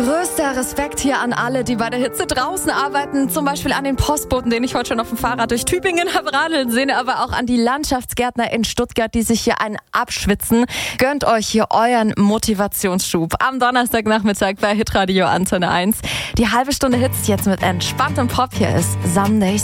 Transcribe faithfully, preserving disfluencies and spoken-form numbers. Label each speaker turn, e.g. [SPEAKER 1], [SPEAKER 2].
[SPEAKER 1] Größter Respekt hier an alle, die bei der Hitze draußen arbeiten, zum Beispiel an den Postboten, den ich heute schon auf dem Fahrrad durch Tübingen habe radeln sehen, aber auch an die Landschaftsgärtner in Stuttgart, die sich hier einen abschwitzen. Gönnt euch hier euren Motivationsschub am Donnerstagnachmittag bei Hitradio Antenne eins. Die halbe Stunde Hits jetzt mit entspanntem Pop. Hier ist Someday